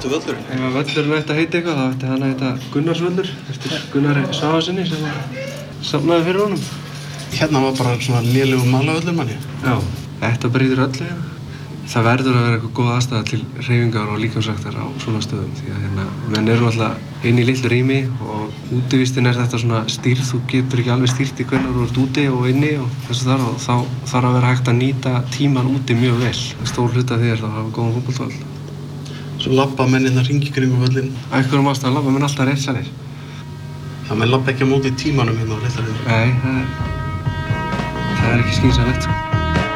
ættu völlurinn? Ef völlurinn ætti að heita eitthvað, þá ætti hann að heita Gunnarsvöllur eftir Gunnari Svavarssyni sem safnaði fyrir honum. Hérna var bara svona lélegur malavöllur manni. Já, þetta breytir öllu hérna. Það verður að vera eitthvað góð aðstæða til hreyfingar og líkamsræktar á svona stöðum því að menn eru alltaf inn í litlu rými og útivistin þetta svona stýrð, þú getur ekki alveg stýrt í hvernig þú ert úti og inni og þessu þar og þá þarf að vera hægt að nýta tíman úti mjög vel. Stór hluti af því þá að hafa góðan fótboltavöll. Svo labba mennirna hringi kringum völlinn. Af einhverjum ástæðum labba menn alltaf reissarir. Já, menn labba ekki á móti tímanum hérna á litla rými. Nei, það er ekki skynsamlegt.